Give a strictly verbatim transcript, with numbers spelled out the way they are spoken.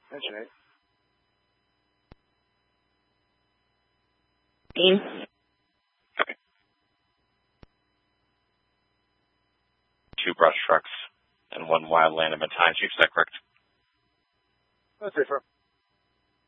Engine eight. Dean. Okay. Two brush trucks and one wild land in Matai. Chief, is that correct? That's it, for.